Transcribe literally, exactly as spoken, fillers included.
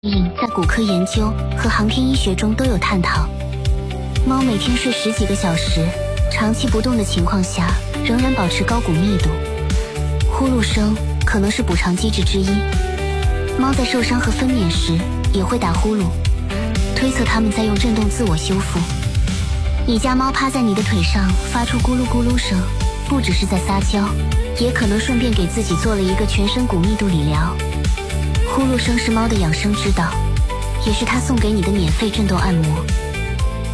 在骨科研究和航天医学中都有探讨。猫每天睡十几个小时，长期不动的情况下，仍然保持高骨密度。呼噜声可能是补偿机制之一。猫在受伤和分娩时也会打呼噜，推测它们在用震动自我修复。你家猫趴在你的腿上发出咕噜咕噜声，不只是在撒娇，也可能顺便给自己做了一个全身骨密度理疗。呼噜声是猫的养生之道，也是它送给你的免费震动按摩。